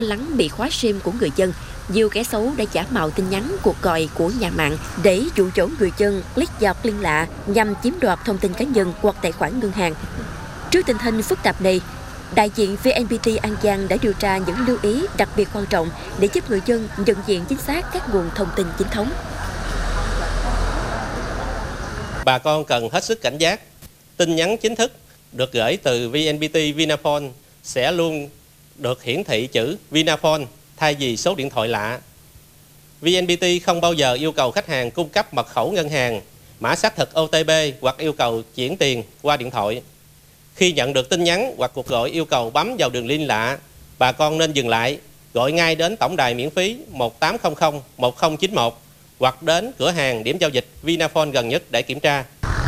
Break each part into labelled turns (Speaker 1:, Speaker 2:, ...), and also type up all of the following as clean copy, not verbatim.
Speaker 1: lắng bị khóa sim của người dân, nhiều kẻ xấu đã giả mạo tin nhắn, cuộc gọi của nhà mạng để dụ dỗ người dân click vào link lạ nhằm chiếm đoạt thông tin cá nhân hoặc tài khoản ngân hàng. Trước tình hình phức tạp này, đại diện VNPT An Giang đã đưa ra những lưu ý đặc biệt quan trọng để giúp người dân nhận diện chính xác các nguồn thông tin chính thống.
Speaker 2: Bà con cần hết sức cảnh giác. Tin nhắn chính thức được gửi từ VNPT Vinaphone sẽ luôn được hiển thị chữ Vinaphone thay vì số điện thoại lạ. VNPT không bao giờ yêu cầu khách hàng cung cấp mật khẩu ngân hàng, mã xác thực OTP hoặc yêu cầu chuyển tiền qua điện thoại. Khi nhận được tin nhắn hoặc cuộc gọi yêu cầu bấm vào đường link lạ, bà con nên dừng lại, gọi ngay đến tổng đài miễn phí 1800 1091 hoặc đến cửa hàng điểm giao dịch Vinaphone gần nhất để kiểm tra.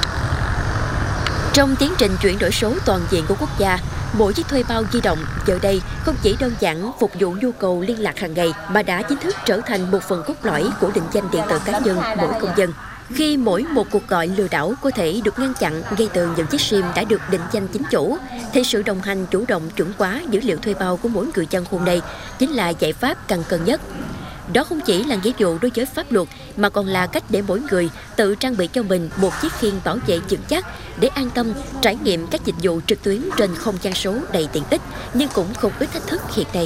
Speaker 1: Trong tiến trình chuyển đổi số toàn diện của quốc gia, mỗi chiếc thuê bao di động giờ đây không chỉ đơn giản phục vụ nhu cầu liên lạc hàng ngày mà đã chính thức trở thành một phần cốt lõi của định danh điện tử cá nhân mỗi công dân. Khi mỗi một cuộc gọi lừa đảo có thể được ngăn chặn ngay từ những chiếc SIM đã được định danh chính chủ, thì sự đồng hành chủ động chuẩn hóa dữ liệu thuê bao của mỗi người dân hôm nay chính là giải pháp cần cân nhất. Đó không chỉ là nghĩa vụ đối với pháp luật mà còn là cách để mỗi người tự trang bị cho mình một chiếc khiên bảo vệ vững chắc để an tâm trải nghiệm các dịch vụ trực tuyến trên không gian số đầy tiện ích nhưng cũng không ít thách thức hiện nay.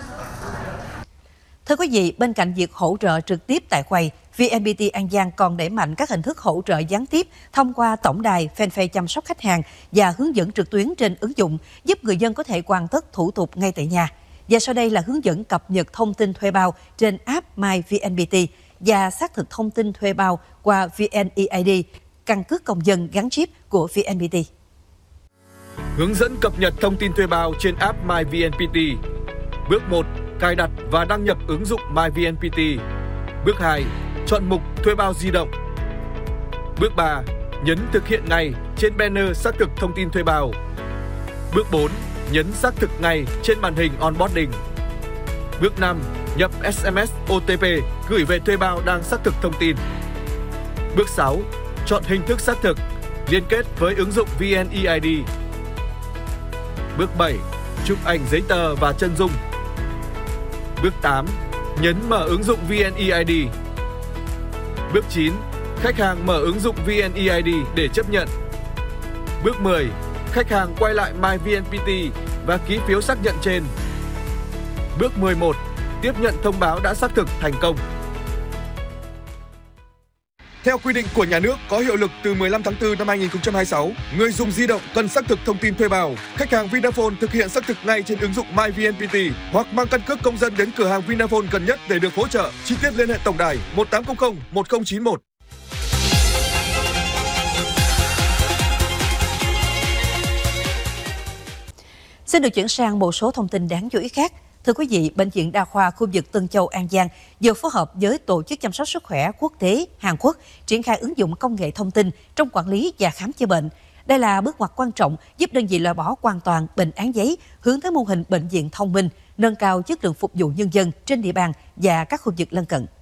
Speaker 3: Thưa quý vị, bên cạnh việc hỗ trợ trực tiếp tại quầy, VNPT An Giang còn đẩy mạnh các hình thức hỗ trợ gián tiếp thông qua tổng đài, fanpage chăm sóc khách hàng và hướng dẫn trực tuyến trên ứng dụng, giúp người dân có thể hoàn tất thủ tục ngay tại nhà. Và sau đây là hướng dẫn cập nhật thông tin thuê bao trên app MyVNPT và xác thực thông tin thuê bao qua VNeID, căn cước công dân gắn chip của VNPT.
Speaker 4: Hướng dẫn cập nhật thông tin thuê bao trên app MyVNPT. Bước 1. Cài đặt và đăng nhập ứng dụng MyVNPT. Bước 2. Chọn mục thuê bao di động. Bước 3. Nhấn thực hiện ngay trên banner xác thực thông tin thuê bao. Bước 4. Nhấn xác thực ngay trên màn hình onboarding. Bước 5. Nhập SMS OTP gửi về thuê bao đang xác thực thông tin. Bước 6. Chọn hình thức xác thực, liên kết với ứng dụng VNeID. Bước 7. Chụp ảnh giấy tờ và chân dung. Bước 8. Nhấn mở ứng dụng VNeID. Bước 9. Khách hàng mở ứng dụng VNeID để chấp nhận. Bước 10. Khách hàng quay lại MyVNPT và ký phiếu xác nhận trên. Bước 11. Tiếp nhận thông báo đã xác thực thành công. Theo quy định của nhà nước có hiệu lực từ 15 tháng 4 năm 2026, người dùng di động cần xác thực thông tin thuê bao. Khách hàng Vinaphone thực hiện xác thực ngay trên ứng dụng MyVNPT hoặc mang căn cước công dân đến cửa hàng Vinaphone gần nhất để được hỗ trợ. Chi tiết liên hệ tổng đài 1800 1091.
Speaker 3: Xin được chuyển sang một số thông tin đáng chú ý khác. Thưa quý vị, Bệnh viện Đa khoa khu vực Tân Châu An Giang vừa phối hợp với Tổ chức Chăm sóc Sức khỏe Quốc tế Hàn Quốc triển khai ứng dụng công nghệ thông tin trong quản lý và khám chữa bệnh. Đây là bước ngoặt quan trọng giúp đơn vị loại bỏ hoàn toàn bệnh án giấy, hướng tới mô hình bệnh viện thông minh, nâng cao chất lượng phục vụ nhân dân trên địa bàn và các khu vực lân cận.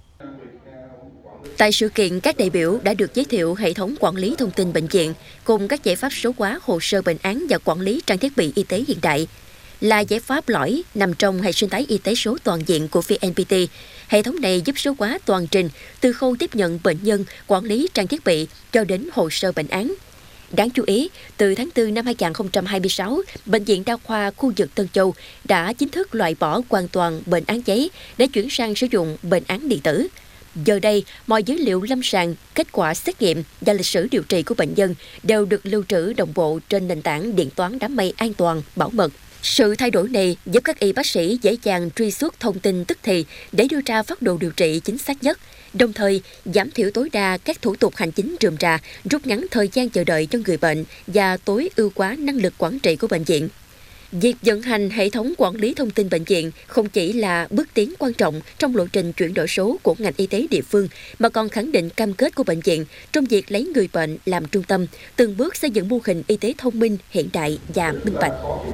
Speaker 1: Tại sự kiện, các đại biểu đã được giới thiệu hệ thống quản lý thông tin bệnh viện cùng các giải pháp số hóa hồ sơ bệnh án và quản lý trang thiết bị y tế hiện đại. Là giải pháp lõi nằm trong hệ sinh thái y tế số toàn diện của VNPT. Hệ thống này giúp số hóa toàn trình từ khâu tiếp nhận bệnh nhân, quản lý trang thiết bị cho đến hồ sơ bệnh án. Đáng chú ý, từ tháng 4 năm 2026, Bệnh viện Đa khoa khu vực Tân Châu đã chính thức loại bỏ hoàn toàn bệnh án giấy để chuyển sang sử dụng bệnh án điện tử. Giờ đây, mọi dữ liệu lâm sàng, kết quả xét nghiệm và lịch sử điều trị của bệnh nhân đều được lưu trữ đồng bộ trên nền tảng điện toán đám mây an toàn, bảo mật. Sự thay đổi này giúp các y bác sĩ dễ dàng truy xuất thông tin tức thì để đưa ra phác đồ điều trị chính xác nhất, đồng thời giảm thiểu tối đa các thủ tục hành chính rườm rà, rút ngắn thời gian chờ đợi cho người bệnh và tối ưu hóa năng lực quản trị của bệnh viện. Việc vận hành hệ thống quản lý thông tin bệnh viện không chỉ là bước tiến quan trọng trong lộ trình chuyển đổi số của ngành y tế địa phương, mà còn khẳng định cam kết của bệnh viện trong việc lấy người bệnh làm trung tâm, từng bước xây dựng mô hình y tế thông minh, hiện đại và minh bạch.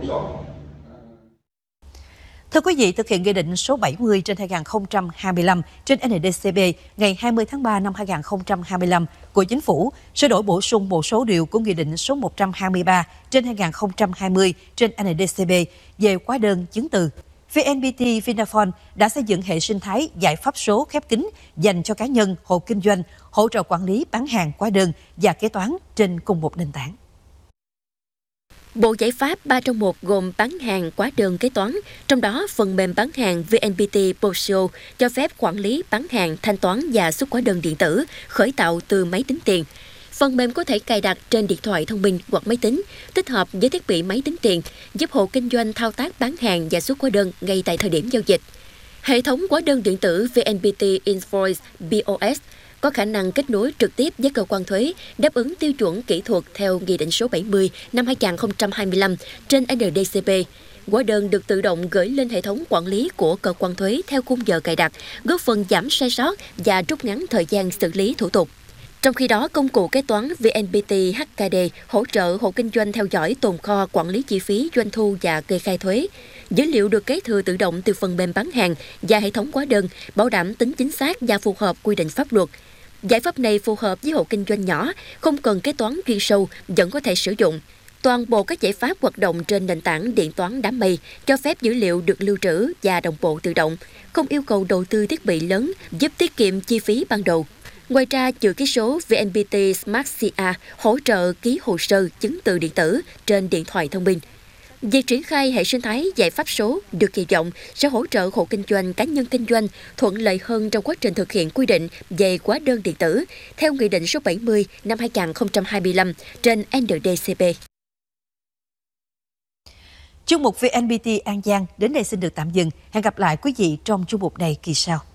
Speaker 3: Thưa quý vị, thực hiện Nghị định số 70 trên 2025 trên NDCP ngày 20 tháng 3 năm 2025 của Chính phủ, sửa đổi bổ sung một số điều của Nghị định số 123 trên 2020 trên NDCP về hóa đơn chứng từ, VNPT Vinaphone đã xây dựng hệ sinh thái giải pháp số khép kín dành cho cá nhân, hộ kinh doanh, hỗ trợ quản lý bán hàng, hóa đơn và kế toán trên cùng một nền tảng.
Speaker 1: Bộ giải pháp 3 trong 1 gồm bán hàng, hóa đơn, kế toán, trong đó phần mềm bán hàng VNPT Posio cho phép quản lý bán hàng, thanh toán và xuất hóa đơn điện tử, khởi tạo từ máy tính tiền. Phần mềm có thể cài đặt trên điện thoại thông minh hoặc máy tính, tích hợp với thiết bị máy tính tiền, giúp hộ kinh doanh thao tác bán hàng và xuất hóa đơn ngay tại thời điểm giao dịch. Hệ thống hóa đơn điện tử VNPT Invoice POS có khả năng kết nối trực tiếp với cơ quan thuế, đáp ứng tiêu chuẩn kỹ thuật theo Nghị định số 70 năm 2025 trên NDCP. Hóa đơn được tự động gửi lên hệ thống quản lý của cơ quan thuế theo khung giờ cài đặt, góp phần giảm sai sót và rút ngắn thời gian xử lý thủ tục. Trong khi đó, công cụ kế toán VNPT HKD hỗ trợ hộ kinh doanh theo dõi tồn kho, quản lý chi phí, doanh thu và kê khai thuế. Dữ liệu được kế thừa tự động từ phần mềm bán hàng và hệ thống hóa đơn, bảo đảm tính chính xác và phù hợp quy định pháp luật. Giải pháp này phù hợp với hộ kinh doanh nhỏ, không cần kế toán chuyên sâu, vẫn có thể sử dụng. Toàn bộ các giải pháp hoạt động trên nền tảng điện toán đám mây, cho phép dữ liệu được lưu trữ và đồng bộ tự động, không yêu cầu đầu tư thiết bị lớn, giúp tiết kiệm chi phí ban đầu. Ngoài ra, chữ ký số VNPT Smart CA hỗ trợ ký hồ sơ chứng từ điện tử trên điện thoại thông minh. Việc triển khai hệ sinh thái giải pháp số được kỳ vọng sẽ hỗ trợ hộ kinh doanh, cá nhân kinh doanh thuận lợi hơn trong quá trình thực hiện quy định về hóa đơn điện tử theo Nghị định số 70 năm 2025 trên NDCP.
Speaker 3: Chuyên mục VNPT An Giang đến đây xin được tạm dừng. Hẹn gặp lại quý vị trong chuyên mục này kỳ sau.